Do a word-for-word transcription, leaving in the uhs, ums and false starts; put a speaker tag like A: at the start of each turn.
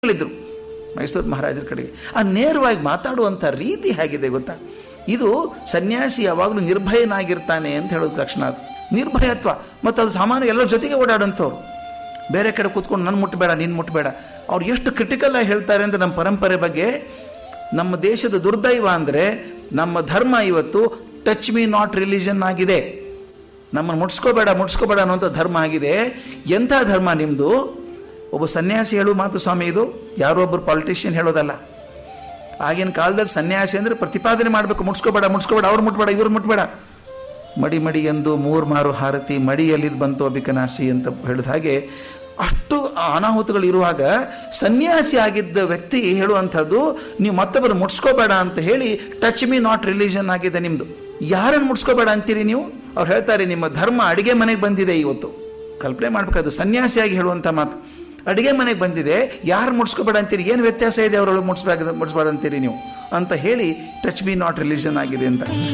A: ಹೇಳಿದ್ರು ಮೈಸೂರು ಮಹಾರಾಜರ ಕಡೆಗೆ. ಆ ನೇರವಾಗಿ ಮಾತಾಡುವಂಥ ರೀತಿ ಹೇಗಿದೆ ಗೊತ್ತಾ? ಇದು ಸನ್ಯಾಸಿ ಯಾವಾಗಲೂ ನಿರ್ಭಯನಾಗಿರ್ತಾನೆ ಅಂತ ಹೇಳೋದು ತಕ್ಷಣ ಅದು ನಿರ್ಭಯತ್ವ. ಮತ್ತು ಅದು ಸಾಮಾನ್ಯ ಎಲ್ಲರ ಜೊತೆಗೆ ಓಡಾಡೋಂಥವ್ರು. ಬೇರೆ ಕಡೆ ಕೂತ್ಕೊಂಡು ನನ್ನ ಮುಟ್ಟಬೇಡ ನೀನು ಮುಟ್ಟಬೇಡ. ಅವ್ರು ಎಷ್ಟು ಕ್ರಿಟಿಕಲ್ ಆಗಿ ಹೇಳ್ತಾರೆ ಅಂದರೆ ನಮ್ಮ ಪರಂಪರೆ ಬಗ್ಗೆ. ನಮ್ಮ ದೇಶದ ದುರ್ದೈವ ಅಂದರೆ ನಮ್ಮ ಧರ್ಮ ಇವತ್ತು ಟಚ್ ಮೀ ನಾಟ್ ರಿಲಿಜನ್ ಆಗಿದೆ. ನಮ್ಮನ್ನು ಮುಟ್ಸ್ಕೋಬೇಡ ಮುಟ್ಸ್ಕೋಬೇಡ ಅನ್ನೋಂಥ ಧರ್ಮ ಆಗಿದೆ. ಎಂಥ ಧರ್ಮ ನಿಮ್ಮದು? ಒಬ್ಬ ಸನ್ಯಾಸಿ ಹೇಳುವ ಮಾತು ಸ್ವಾಮಿ, ಇದು ಯಾರೋ ಒಬ್ಬರು ಪಾಲಿಟಿಷಿಯನ್ ಹೇಳೋದಲ್ಲ. ಆಗಿನ ಕಾಲದಲ್ಲಿ ಸನ್ಯಾಸಿ ಅಂದರೆ ಪ್ರತಿಪಾದನೆ ಮಾಡಬೇಕು, ಮುಟ್ಸ್ಕೋಬೇಡ ಮುಟ್ಸ್ಕೋಬೇಡ, ಅವ್ರು ಮುಟ್ಬೇಡ ಇವ್ರು ಮುಟ್ಬೇಡ. ಮಡಿ ಮಡಿ ಎಂದು ಮೂರು ಮಾರು ಹಾರತಿ ಮಡಿಯಲ್ಲಿದ್ದು ಬಂತು ಅಬಿಕನಾಸಿ ಅಂತ ಹೇಳಿದ ಹಾಗೆ ಅಷ್ಟು ಅನಾಹುತಗಳು ಇರುವಾಗ ಸನ್ಯಾಸಿ ಆಗಿದ್ದ ವ್ಯಕ್ತಿ ಹೇಳುವಂಥದ್ದು ನೀವು ಮತ್ತೊಬ್ಬರು ಮುಟ್ಸ್ಕೋಬೇಡ ಅಂತ ಹೇಳಿ ಟಚ್ ಮೀ ನಾಟ್ ರಿಲಿಜನ್ ಆಗಿದೆ ನಿಮ್ಮದು. ಯಾರನ್ನು ಮುಟ್ಸ್ಕೋಬೇಡ ಅಂತೀರಿ ನೀವು? ಅವ್ರು ಹೇಳ್ತಾರೆ ನಿಮ್ಮ ಧರ್ಮ ಅಡಿಗೆ ಮನೆಗೆ ಬಂದಿದೆ ಇವತ್ತು. ಕಲ್ಪನೆ ಮಾಡಬೇಕಾದ್ರು ಸನ್ಯಾಸಿಯಾಗಿ ಹೇಳುವಂಥ ಮಾತು. ಅಡುಗೆ ಮನೆಗೆ ಬಂದಿದೆ, ಯಾರು ಮುಟ್ಸ್ಕೋಬೇಡ ಅಂತೀರಿ? ಏನು ವ್ಯತ್ಯಾಸ ಇದೆ ಅವರೊಳಗೆ ಮುಟ್ಸ್ಬೇಡ ಮುಟ್ಸ್ಬೇಡ ಅಂತೀರಿ ನೀವು ಅಂತ ಹೇಳಿ ಟಚ್ ಮೀ ನಾಟ್ ರಿಲಿಜನ್ ಆಗಿದೆ ಅಂತ.